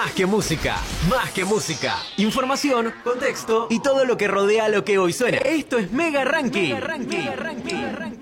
Más que música, más que música. Información, contexto y todo lo que rodea lo que hoy suena. Esto es Mega Ranking. Mega Ranking. Mega Ranking.